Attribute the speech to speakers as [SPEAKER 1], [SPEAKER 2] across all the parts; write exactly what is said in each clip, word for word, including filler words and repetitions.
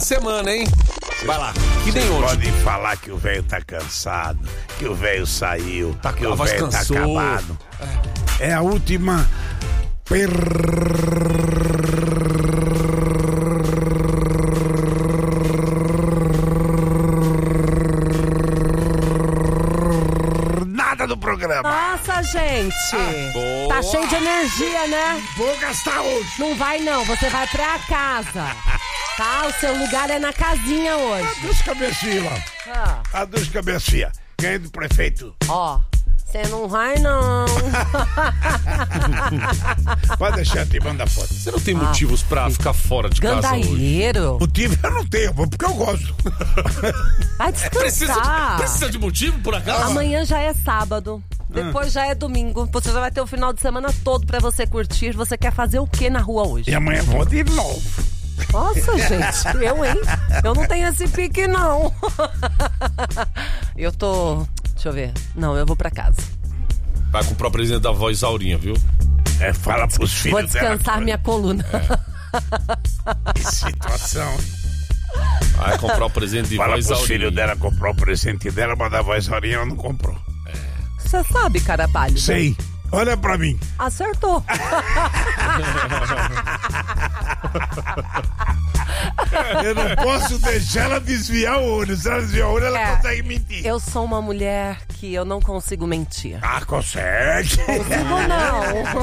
[SPEAKER 1] semana, hein? Vai lá, que nem hoje.
[SPEAKER 2] Podem falar que o velho tá cansado, que o velho saiu,
[SPEAKER 1] Tá,
[SPEAKER 2] que
[SPEAKER 1] a
[SPEAKER 2] o
[SPEAKER 1] voz
[SPEAKER 2] velho tá
[SPEAKER 1] cansou.
[SPEAKER 2] acabado. É a última nada do programa.
[SPEAKER 3] Nossa, gente.
[SPEAKER 1] boa.
[SPEAKER 3] Tá cheio de energia, né?
[SPEAKER 2] Vou gastar hoje.
[SPEAKER 3] Não vai não, você vai pra casa. Tá? O seu lugar é na casinha hoje.
[SPEAKER 2] Adeus, cabecinha, lá.
[SPEAKER 3] Ah,
[SPEAKER 2] Adeus, cabecinha. Ganhei do prefeito.
[SPEAKER 3] ó, você não vai não.
[SPEAKER 2] Pode deixar, te manda foto.
[SPEAKER 1] Você não tem motivos pra ficar fora de casa hoje?
[SPEAKER 3] Gandaieiro.
[SPEAKER 2] Motivo eu não tenho, vou porque eu gosto.
[SPEAKER 3] Vai
[SPEAKER 1] Precisa
[SPEAKER 3] descansar.
[SPEAKER 1] de, precisa de motivo, por acaso?
[SPEAKER 3] Amanhã já é sábado. Depois já é domingo. Você já vai ter o final de semana todo pra você curtir. Você quer fazer o que na rua hoje?
[SPEAKER 2] E amanhã vou de novo.
[SPEAKER 3] Nossa, gente, eu, hein? Eu não tenho esse pique, não. Eu tô... Deixa eu ver. Não, eu vou pra casa.
[SPEAKER 1] Vai comprar o presente da avó Isaurinha, viu?
[SPEAKER 2] É, fala pros filhos
[SPEAKER 3] Vou descansar
[SPEAKER 2] dela.
[SPEAKER 3] minha coluna.
[SPEAKER 2] Que situação.
[SPEAKER 1] Vai comprar o presente de
[SPEAKER 2] Fala
[SPEAKER 1] avó
[SPEAKER 2] pros
[SPEAKER 1] Isaurinha.
[SPEAKER 2] filhos dela comprar o presente dela, mas da voz Aurinha ela não comprou.
[SPEAKER 3] Você sabe, cara pálida.
[SPEAKER 2] Sei. Olha pra mim.
[SPEAKER 3] Acertou.
[SPEAKER 2] Eu não posso deixar ela desviar o olho. Se ela desviar o olho, ela
[SPEAKER 3] É.
[SPEAKER 2] consegue mentir.
[SPEAKER 3] Eu sou uma mulher que eu não consigo mentir.
[SPEAKER 2] Ah, consegue.
[SPEAKER 3] Consigo não.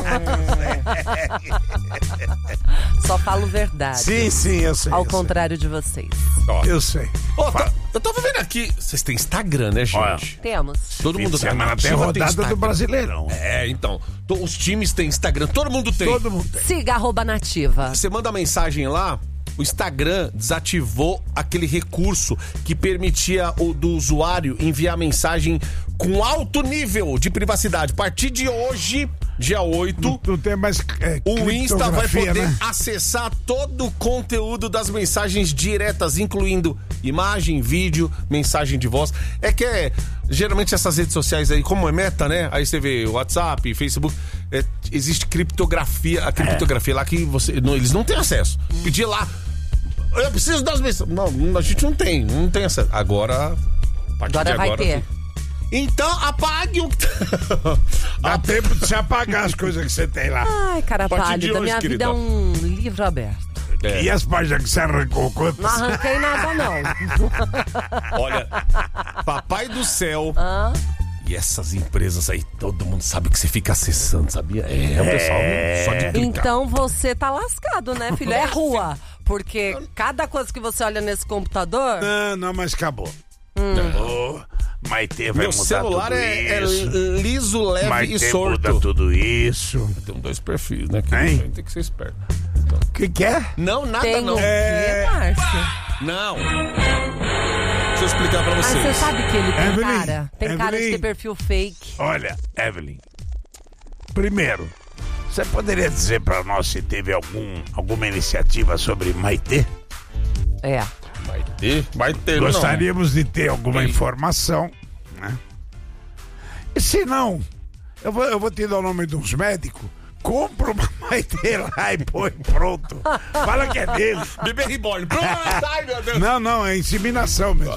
[SPEAKER 3] Só falo verdade.
[SPEAKER 2] Sim, sim, eu sei.
[SPEAKER 3] Ao
[SPEAKER 2] eu
[SPEAKER 3] contrário de vocês.
[SPEAKER 1] Ó,
[SPEAKER 2] sei. Eu sei.
[SPEAKER 1] ó, tá- eu tava vendo aqui. Vocês têm Instagram, né, gente?
[SPEAKER 2] Olha.
[SPEAKER 3] Temos.
[SPEAKER 1] Todo
[SPEAKER 2] Fim
[SPEAKER 1] mundo
[SPEAKER 2] de semana
[SPEAKER 1] Nativa
[SPEAKER 2] tem
[SPEAKER 1] tem
[SPEAKER 2] rodada
[SPEAKER 1] Instagram.
[SPEAKER 2] do Brasileirão.
[SPEAKER 1] É, então. to- Os times têm Instagram, todo mundo tem.
[SPEAKER 2] Todo mundo tem.
[SPEAKER 3] Siga arroba nativa.
[SPEAKER 1] Você manda mensagem lá, o Instagram desativou aquele recurso que permitia o do usuário enviar mensagem com alto nível de privacidade. A partir de hoje, dia oito,
[SPEAKER 2] Não tem mais é,
[SPEAKER 1] o Insta vai
[SPEAKER 2] criptografia,
[SPEAKER 1] poder
[SPEAKER 2] né?
[SPEAKER 1] acessar todo o conteúdo das mensagens diretas, incluindo imagem, vídeo, mensagem de voz. É que é, geralmente essas redes sociais aí, como é meta, né? Aí você vê WhatsApp, Facebook, é, existe criptografia, a criptografia lá que você, não, eles não têm acesso. Pedir lá, eu preciso das mensagens. Não, a gente não tem, não tem acesso. Agora, a partir
[SPEAKER 3] Agora
[SPEAKER 1] de
[SPEAKER 3] vai
[SPEAKER 1] agora...
[SPEAKER 3] ter.
[SPEAKER 1] Então, apague o...
[SPEAKER 2] Dá tempo de se apagar as coisas que você tem lá.
[SPEAKER 3] Ai, cara
[SPEAKER 1] partir de
[SPEAKER 3] pálida,
[SPEAKER 1] hoje,
[SPEAKER 3] minha
[SPEAKER 1] querida.
[SPEAKER 3] vida é um livro aberto.
[SPEAKER 1] É.
[SPEAKER 2] E as páginas que você arrancou,
[SPEAKER 3] Não
[SPEAKER 2] quantas?
[SPEAKER 3] arranquei nada, não.
[SPEAKER 1] Olha, papai do céu...
[SPEAKER 3] Hã?
[SPEAKER 1] E essas empresas aí, todo mundo sabe que você fica acessando, sabia? É, o pessoal só de clicar.
[SPEAKER 3] Então você tá lascado, né, filho? É rua. Porque cada coisa que você olha nesse computador...
[SPEAKER 2] Não, não, mas acabou.
[SPEAKER 3] Hum.
[SPEAKER 2] Acabou. Maitê vai
[SPEAKER 1] Meu
[SPEAKER 2] mudar
[SPEAKER 1] celular
[SPEAKER 2] tudo
[SPEAKER 1] é, é
[SPEAKER 2] isso.
[SPEAKER 1] liso, leve e
[SPEAKER 2] Maitê
[SPEAKER 1] sorto.
[SPEAKER 2] muda tudo isso.
[SPEAKER 1] Tem dois perfis, né?
[SPEAKER 2] Hein?
[SPEAKER 1] Tem que ser esperto.
[SPEAKER 2] O que que é?
[SPEAKER 1] Não, nada
[SPEAKER 3] Tem
[SPEAKER 1] não.
[SPEAKER 3] o quê, Márcio?
[SPEAKER 1] Não. Deixa eu explicar pra
[SPEAKER 3] Mas
[SPEAKER 1] vocês.
[SPEAKER 3] você sabe que ele tem
[SPEAKER 2] Evelyn,
[SPEAKER 3] cara? Tem cara de
[SPEAKER 2] Evelyn.
[SPEAKER 3] ter perfil fake.
[SPEAKER 2] Olha, Evelyn. Primeiro, você poderia dizer pra nós se teve algum, alguma iniciativa sobre Maitê?
[SPEAKER 3] É.
[SPEAKER 1] Vai ter? Vai ter,
[SPEAKER 2] Gostaríamos de ter alguma
[SPEAKER 1] Tem.
[SPEAKER 2] informação, né? E se não, eu vou, eu vou te dar o nome de uns médicos, compra uma Maitê lá e põe pronto. Fala que é dele.
[SPEAKER 1] não. Bebê reborn. Pronto. Ai, meu Deus.
[SPEAKER 2] Não, não, é inseminação mesmo.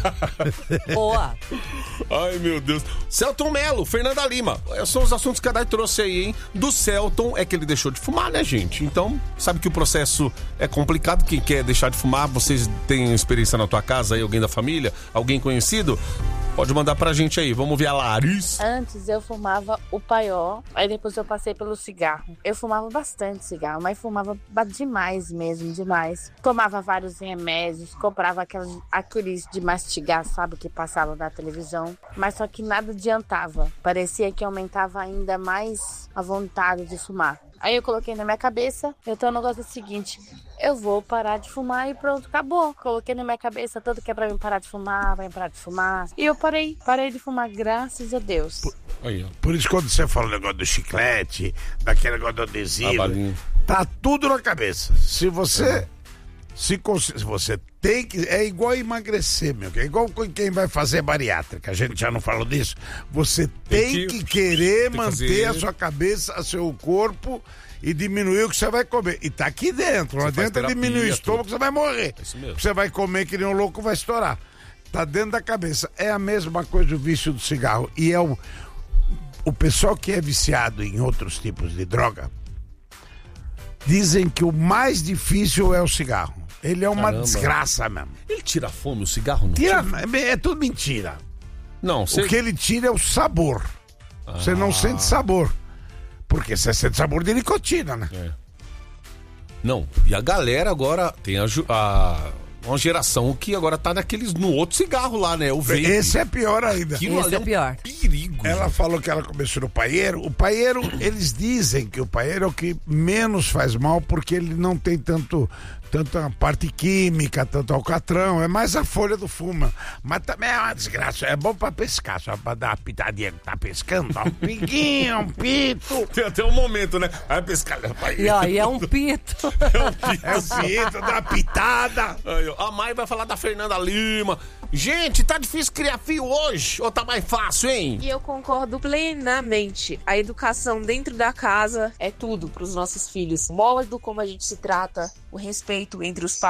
[SPEAKER 3] Boa.
[SPEAKER 1] Ai, meu Deus. Celton Mello, Fernanda Lima. São os assuntos que a Dai trouxe aí, hein? Do Celton é que ele deixou de fumar, né, gente? Então, sabe que o processo é complicado. Quem quer deixar de fumar, vocês têm experiência na tua casa aí, alguém da família, alguém conhecido? Pode mandar pra gente aí. Vamos ver a Larissa.
[SPEAKER 4] Antes eu fumava o paió, aí depois eu passei pelo cigarro. Eu fumava bastante cigarro, mas fumava ba- demais mesmo, demais. Tomava vários remédios, comprava aquelas, aqueles de mastigar, sabe, que passava na televisão. Mas só que nada adiantava. Parecia que aumentava ainda mais a vontade de fumar. Aí eu coloquei na minha cabeça, então o negócio é o seguinte, eu vou parar de fumar e pronto, acabou. Coloquei na minha cabeça tudo que é pra mim parar de fumar, vai parar de fumar. E eu parei, parei de fumar, graças a Deus.
[SPEAKER 1] Aí, ó.
[SPEAKER 2] Por isso, quando você fala o negócio do chiclete, daquele negócio do
[SPEAKER 1] A
[SPEAKER 2] adesivo,
[SPEAKER 1] balinha.
[SPEAKER 2] tá tudo na cabeça. Se você. Se, cons- se você tem que. É igual emagrecer, meu. É igual com quem vai fazer bariátrica. A gente já não falou disso. Você tem,
[SPEAKER 1] Tem
[SPEAKER 2] que,
[SPEAKER 1] que-
[SPEAKER 2] querer
[SPEAKER 1] que
[SPEAKER 2] manter
[SPEAKER 1] fazer-
[SPEAKER 2] a sua cabeça, o seu corpo e diminuir o que você vai comer. E tá aqui dentro. Lá dentro diminui o estômago, tudo. Você vai morrer.
[SPEAKER 1] É isso mesmo.
[SPEAKER 2] Você vai comer que nem um louco, vai estourar. Tá dentro da cabeça. É a mesma coisa o vício do cigarro. E é o, o pessoal que é viciado em outros tipos de droga, dizem que o mais difícil é o cigarro. Ele é uma
[SPEAKER 1] Caramba.
[SPEAKER 2] desgraça mesmo.
[SPEAKER 1] Ele tira a fome, o cigarro não
[SPEAKER 2] Tira,
[SPEAKER 1] tira?
[SPEAKER 2] é tudo mentira.
[SPEAKER 1] Não,
[SPEAKER 2] O
[SPEAKER 1] você...
[SPEAKER 2] que ele tira é o sabor. Você não sente sabor. Porque você sente sabor de nicotina, né?
[SPEAKER 1] É. Não, e a galera agora tem a, ju- a- uma geração que agora tá naqueles, no outro cigarro lá, né? O vape.
[SPEAKER 2] Esse é pior ainda.
[SPEAKER 1] Aquilo
[SPEAKER 3] Esse
[SPEAKER 1] ali
[SPEAKER 3] é pior.
[SPEAKER 1] um perigo.
[SPEAKER 2] Ela
[SPEAKER 1] gente.
[SPEAKER 2] falou que ela começou no paieiro. O paieiro, eles dizem que o paieiro é o que menos faz mal porque ele não tem tanto, tanta parte química, tanto alcatrão. É mais a folha do fumo. Mas também é uma desgraça. É bom pra pescar, só pra dar uma pitadinha que tá pescando. Dá um piquinho, um pito.
[SPEAKER 1] Tem até um momento, né? Aí pescar.
[SPEAKER 3] E aí é um pito.
[SPEAKER 2] É o pito, dá uma pitada.
[SPEAKER 1] Aí, ó, a Mai vai falar da Fernanda Lima. Gente, tá difícil criar filho hoje? Ou tá mais fácil, hein?
[SPEAKER 5] E eu concordo plenamente. A educação dentro da casa é tudo para os nossos filhos. O modo como a gente se trata, o respeito entre os pais.